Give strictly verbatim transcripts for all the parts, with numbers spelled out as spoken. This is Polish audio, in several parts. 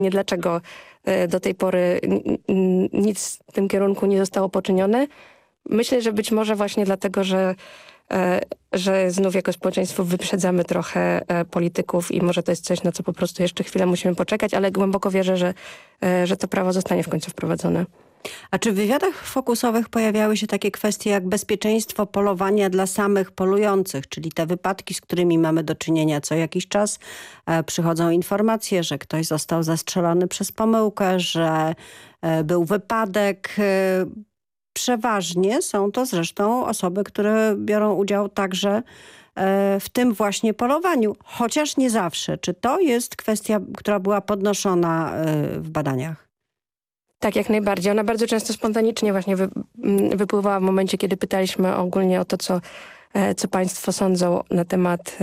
Nie dlaczego do tej pory nic w tym kierunku nie zostało poczynione. Myślę, że być może właśnie dlatego, że, że znów jako społeczeństwo wyprzedzamy trochę polityków i może to jest coś, na co po prostu jeszcze chwilę musimy poczekać, ale głęboko wierzę, że, że to prawo zostanie w końcu wprowadzone. A czy w wywiadach fokusowych pojawiały się takie kwestie jak bezpieczeństwo polowania dla samych polujących, czyli te wypadki, z którymi mamy do czynienia co jakiś czas? E, przychodzą informacje, że ktoś został zastrzelony przez pomyłkę, że e, był wypadek. E, przeważnie są to zresztą osoby, które biorą udział także e, w tym właśnie polowaniu, chociaż nie zawsze. Czy to jest kwestia, która była podnoszona e, w badaniach? Tak, jak najbardziej. Ona bardzo często spontanicznie właśnie wy, wypływała w momencie, kiedy pytaliśmy ogólnie o to, co, co państwo sądzą na temat,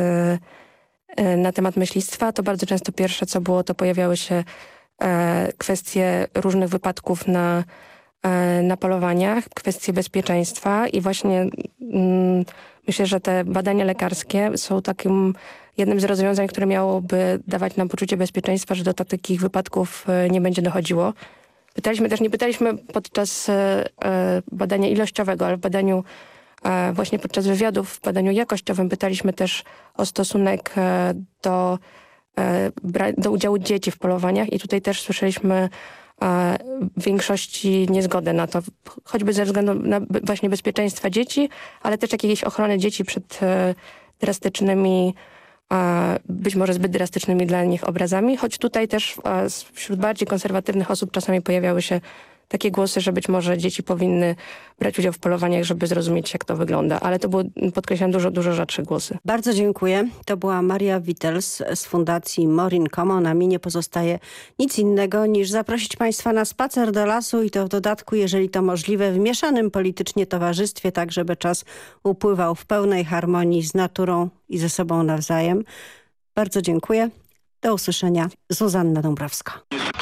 na temat myślistwa. To bardzo często pierwsze, co było, to pojawiały się kwestie różnych wypadków na, na polowaniach, kwestie bezpieczeństwa i właśnie mm, myślę, że te badania lekarskie są takim jednym z rozwiązań, które miałoby dawać nam poczucie bezpieczeństwa, że do takich wypadków nie będzie dochodziło. Pytaliśmy też, nie pytaliśmy podczas e, badania ilościowego, ale w badaniu e, właśnie podczas wywiadów, w badaniu jakościowym pytaliśmy też o stosunek e, do, e, bra, do udziału dzieci w polowaniach i tutaj też słyszeliśmy e, w większości niezgodę na to, choćby ze względu na właśnie bezpieczeństwa dzieci, ale też jakiejś ochrony dzieci przed e, drastycznymi a być może zbyt drastycznymi dla nich obrazami, choć tutaj też wśród bardziej konserwatywnych osób czasami pojawiały się takie głosy, że być może dzieci powinny brać udział w polowaniach, żeby zrozumieć, jak to wygląda. Ale to były, podkreślam, dużo, dużo rzadsze głosy. Bardzo dziękuję. To była Maria Wittels z Fundacji Morin Common. A mi nie pozostaje nic innego niż zaprosić Państwa na spacer do lasu i to w dodatku, jeżeli to możliwe, w mieszanym politycznie towarzystwie, tak żeby czas upływał w pełnej harmonii z naturą i ze sobą nawzajem. Bardzo dziękuję. Do usłyszenia. Zuzanna Dąbrowska.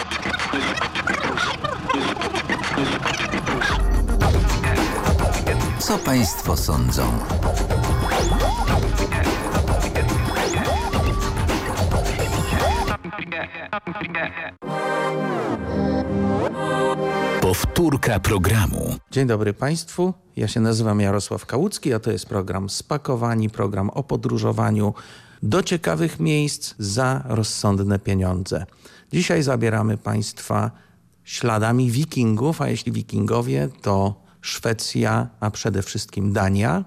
Co Państwo sądzą? Powtórka programu. Dzień dobry Państwu. Ja się nazywam Jarosław Kałucki, a to jest program Spakowani, program o podróżowaniu do ciekawych miejsc za rozsądne pieniądze. Dzisiaj zabieramy Państwa śladami wikingów, a jeśli wikingowie, to Szwecja, a przede wszystkim Dania.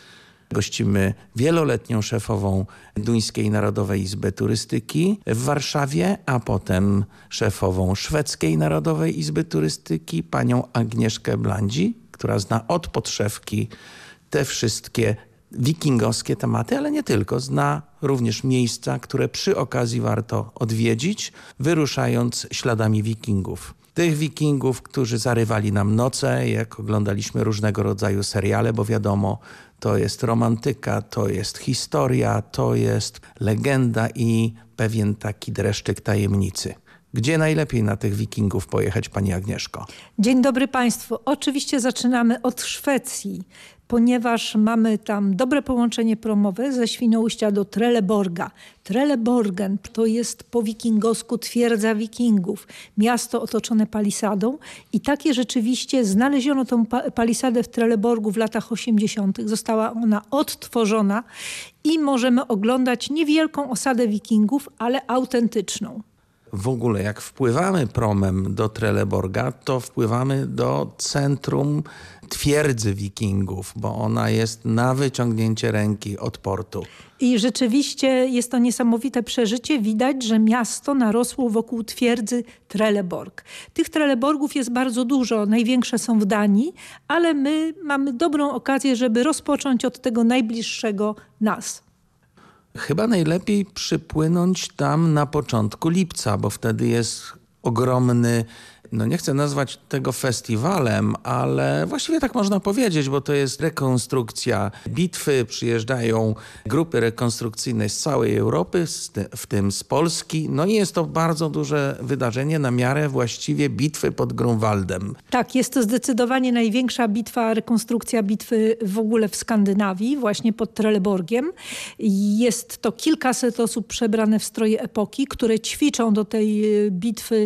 Gościmy wieloletnią szefową Duńskiej Narodowej Izby Turystyki w Warszawie, a potem szefową Szwedzkiej Narodowej Izby Turystyki, panią Agnieszkę Blandzi, która zna od podszewki te wszystkie wikingowskie tematy, ale nie tylko. Zna również miejsca, które przy okazji warto odwiedzić, wyruszając śladami wikingów. Tych wikingów, którzy zarywali nam noce, jak oglądaliśmy różnego rodzaju seriale, bo wiadomo, to jest romantyka, to jest historia, to jest legenda i pewien taki dreszczyk tajemnicy. Gdzie najlepiej na tych wikingów pojechać, pani Agnieszko? Dzień dobry Państwu. Oczywiście zaczynamy od Szwecji, ponieważ mamy tam dobre połączenie promowe ze Świnoujścia do Trelleborga. Trelleborgen to jest po wikingosku twierdza wikingów, miasto otoczone palisadą i takie rzeczywiście znaleziono tą palisadę w Trelleborgu w latach osiemdziesiątych. Została ona odtworzona i możemy oglądać niewielką osadę wikingów, ale autentyczną. W ogóle jak wpływamy promem do Trelleborga, to wpływamy do centrum twierdzy wikingów, bo ona jest na wyciągnięcie ręki od portu. I rzeczywiście jest to niesamowite przeżycie. Widać, że miasto narosło wokół twierdzy Trelleborg. Tych Trelleborgów jest bardzo dużo. Największe są w Danii, ale my mamy dobrą okazję, żeby rozpocząć od tego najbliższego nas. Chyba najlepiej przypłynąć tam na początku lipca, bo wtedy jest ogromny, no nie chcę nazwać tego festiwalem, ale właściwie tak można powiedzieć, bo to jest rekonstrukcja bitwy. Przyjeżdżają grupy rekonstrukcyjne z całej Europy, w tym z Polski. No i jest to bardzo duże wydarzenie na miarę właściwie bitwy pod Grunwaldem. Tak, jest to zdecydowanie największa bitwa, rekonstrukcja bitwy w ogóle w Skandynawii, właśnie pod Trelleborgiem. Jest to kilkaset osób przebrane w stroje epoki, które ćwiczą do tej bitwy